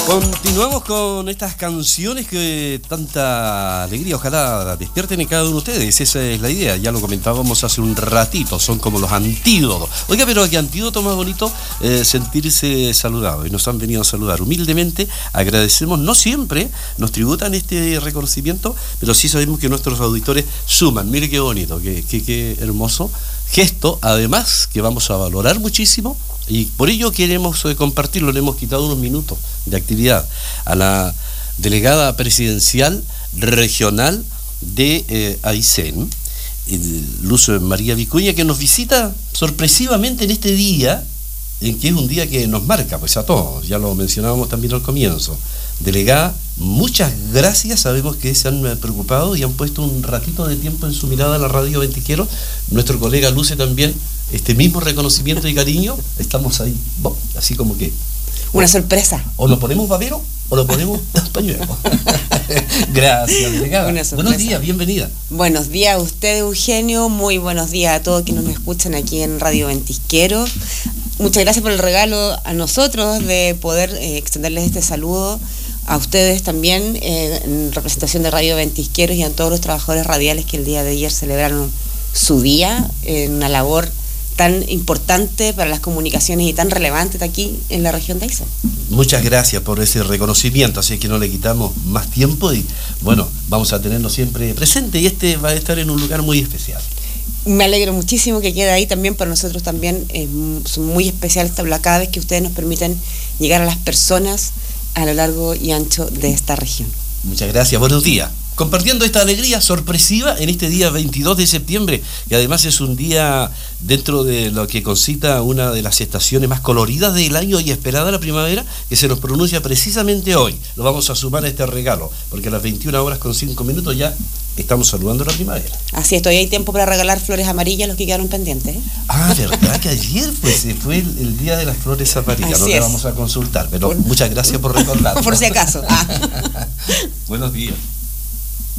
Continuamos con estas canciones que tanta alegría, ojalá despierten en cada uno de ustedes. Esa es la idea, ya lo comentábamos hace un ratito, son como los antídotos. Oiga, pero qué antídoto más bonito, sentirse saludado. Y nos han venido a saludar humildemente, agradecemos, no siempre nos tributan este reconocimiento, pero sí sabemos que nuestros auditores suman. Mire qué bonito, qué hermoso gesto, además que vamos a valorar muchísimo. Y por ello queremos compartirlo, le hemos quitado unos minutos de actividad a la delegada presidencial regional de Aysén, Luz María Vicuña, que nos visita sorpresivamente en este día, en que es un día que nos marca pues a todos, ya lo mencionábamos también al comienzo. Delegada, muchas gracias, sabemos que se han preocupado y han puesto un ratito de tiempo en su mirada a la radio Ventisquero. Nuestro colega Luce también, este mismo reconocimiento y cariño, estamos ahí, así como que... Una sorpresa. O lo ponemos babero o lo ponemos pañuelo. Gracias, delegada. Buenos días, bienvenida. Buenos días a usted, Eugenio, muy buenos días a todos quienes nos escuchan aquí en Radio Ventisquero. Muchas gracias por el regalo a nosotros de poder extenderles este saludo a ustedes también en representación de Radio Ventisqueros y a todos los trabajadores radiales que el día de ayer celebraron su día en una labor tan importante para las comunicaciones y tan relevante aquí en la región de Aysén. Muchas gracias por ese reconocimiento, así que no le quitamos más tiempo y bueno, vamos a tenerlo siempre presente y este va a estar en un lugar muy especial. Me alegro muchísimo que quede ahí también, para nosotros también es muy especial cada vez que ustedes nos permiten llegar a las personas a lo largo y ancho de esta región. Muchas gracias, buenos días. Compartiendo esta alegría sorpresiva en este día 22 de septiembre, que además es un día dentro de lo que concita una de las estaciones más coloridas del año y esperada la primavera, que se nos pronuncia precisamente hoy. Lo vamos a sumar a este regalo, porque a las 21:05 ya estamos saludando la primavera. Así es, todavía hay tiempo para regalar flores amarillas, los que quedaron pendientes, ¿eh? Ah, ¿verdad? Que ayer pues fue el día de las flores amarillas, no le vamos a consultar, pero muchas gracias por recordar. Por si acaso. Buenos días.